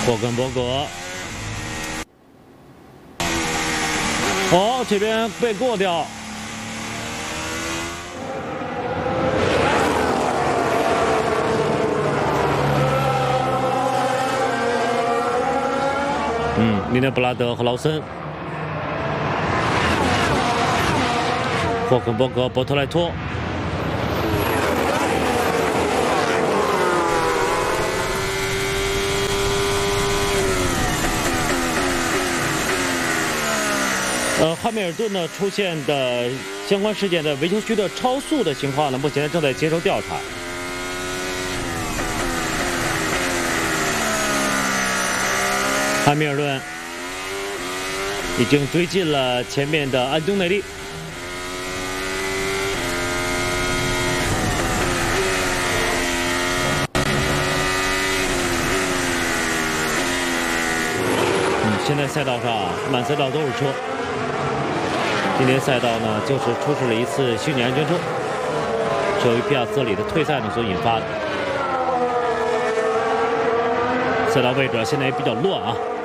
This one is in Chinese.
霍根伯格。哦，这边被过掉。米内布拉德和劳森。霍根伯格、博特莱托。汉密尔顿呢出现的相关事件的维修区的超速的情况呢，目前正在接受调查。汉密尔顿已经追进了前面的安东内利。现在赛道上满赛道都是车。今天赛道呢，就是出事了一次虚拟安全车，是由于皮亚兹里的退赛呢所引发的。赛道位置现在也比较乱啊。